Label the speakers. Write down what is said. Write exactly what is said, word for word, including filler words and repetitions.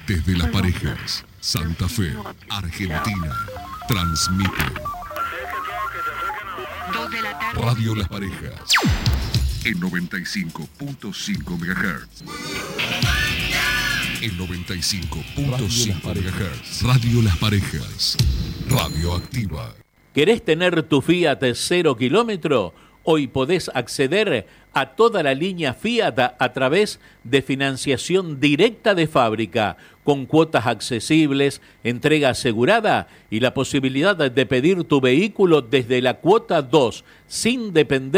Speaker 1: Desde Las Parejas, Santa Fe, Argentina, transmite Radio Las Parejas en noventa y cinco punto cinco megahertz. En noventa y cinco punto cinco megahertz. Radio Las Parejas, radioactiva.
Speaker 2: ¿Querés tener tu Fiat cero kilómetro? Hoy podés acceder a toda la línea Fiat a, a través de financiación directa de fábrica, con cuotas accesibles, entrega asegurada y la posibilidad de pedir tu vehículo desde la cuota dos, sin depender